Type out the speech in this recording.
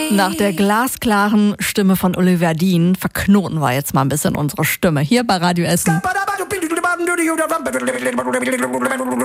Nach der glasklaren Stimme von Olivia Dean verknoten wir jetzt mal ein bisschen unsere Stimme hier bei Radio Essen.